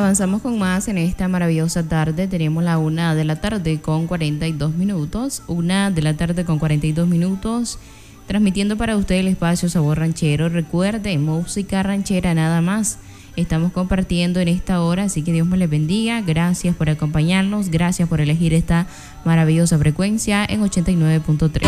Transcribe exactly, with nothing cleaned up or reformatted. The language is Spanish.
Avanzamos con más en esta maravillosa tarde. Tenemos la una de la tarde con cuarenta y dos minutos. Una de la tarde con cuarenta y dos minutos. Transmitiendo para usted el espacio Sabor Ranchero. Recuerde, música ranchera nada más. Estamos compartiendo en esta hora, así que Dios me les bendiga. Gracias por acompañarnos. Gracias por elegir esta maravillosa frecuencia en ochenta y nueve punto tres.